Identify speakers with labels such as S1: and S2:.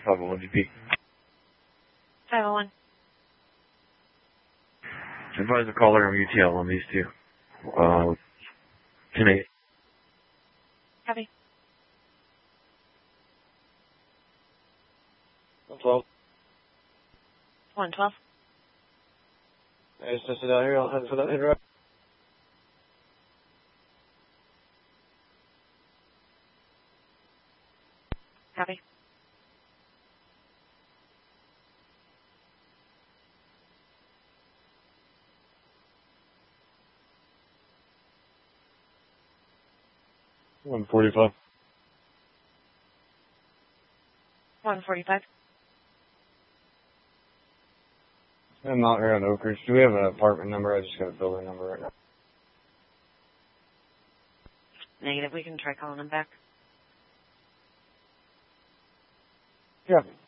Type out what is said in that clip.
S1: 501 GP.
S2: 501.
S1: Advise the caller on UTL on these two. 10-8.
S2: Copy.
S3: 112.
S2: 112.
S3: I just tested out here. I'll head for that interrupt.
S2: Copy.
S3: $145.
S2: 145.
S3: I'm not here on Oak Ridge. Do we have an apartment number? I just got a building number right now.
S2: Negative. We can try calling him back.
S3: Yeah.